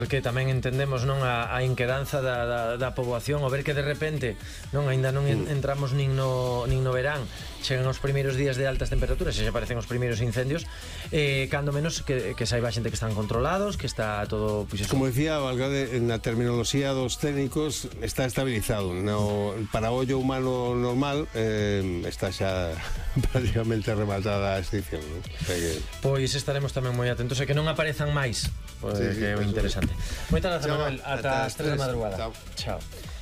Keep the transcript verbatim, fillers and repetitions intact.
Porque tamén entendemos non a, a inquedanza da, da, da poboación, ao ver que de repente non aínda non en, entramos nin no, nin no verán, chegan os primeiros días de altas temperaturas e xa aparecen os primeiros incendios, eh, cando menos que, que saiba a xente que están controlados, que está todo pues, como decía o alcalde, na terminoloxía dos técnicos está estabilizado no, para o ollo humano normal eh, está xa prácticamente rematada a extinción, ¿no? O sea que... Pois estaremos tamén moi atentos a que non aparezan máis, pois, sí, que é interesante. Moitas grazas, Manuel. Ata as tres da madrugada. Chao. Chao.